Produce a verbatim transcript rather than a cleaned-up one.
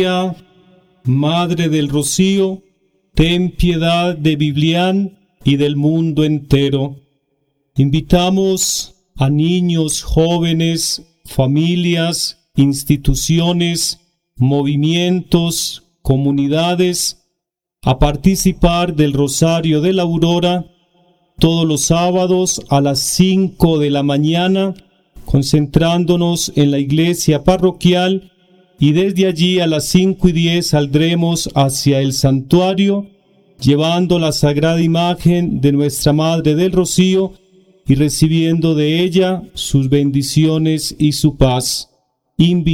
Madre del Rocío, ten piedad de Biblián y del mundo entero. Invitamos a niños, jóvenes, familias, instituciones, movimientos, comunidades a participar del Rosario de la Aurora todos los sábados a las cinco de la mañana, concentrándonos en la iglesia parroquial, y desde allí a las cinco y diez saldremos hacia el santuario, llevando la sagrada imagen de nuestra Madre del Rocío y recibiendo de ella sus bendiciones y su paz.